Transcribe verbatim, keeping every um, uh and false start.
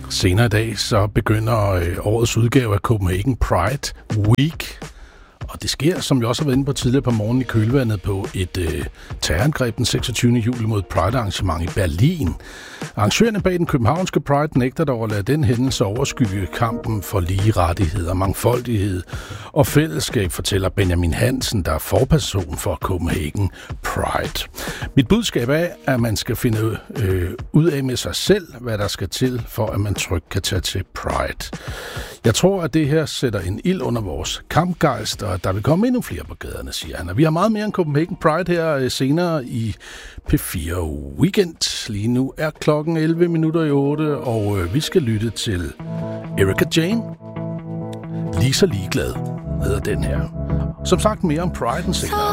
Senere i dag så begynder øh, årets udgave af Copenhagen Pride Week. Og det sker, som vi også har været inde på tidligere på morgenen, i kølvandet på et øh, terrorangreb den seksogtyvende juli mod et Pride-arrangement i Berlin. Arrangørerne bag den københavnske Pride nægter dog at lade den hændelse overskygge kampen for lige rettigheder, mangfoldighed og fællesskab, fortæller Benjamin Hansen, der er forperson for Copenhagen Pride. Mit budskab er, at man skal finde øh, ud af med sig selv, hvad der skal til, for at man trygt kan tage til Pride. Jeg tror, at det her sætter en ild under vores kampgejst, og der vil komme endnu flere på gaderne, siger han. Og vi har meget mere end Copenhagen Pride her senere i P fire Weekend. Lige nu er klokken elleve minutter i otte, og øh, vi skal lytte til Erika Jane. Lige så ligeglad hedder den her. Som sagt mere om Pride senere.